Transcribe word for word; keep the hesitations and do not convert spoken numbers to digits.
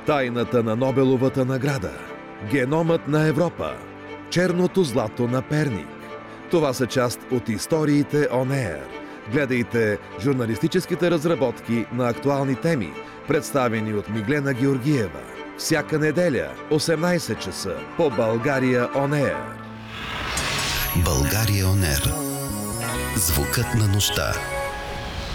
Тайната на Нобеловата награда. Геномът на Европа. Черното злато на Перник. Това са част от историите On Air. Гледайте журналистическите разработки на актуални теми, представени от Миглена Георгиева. Всяка неделя, осемнайсет часа, по България On Air. България On Air. Звукът на нощта.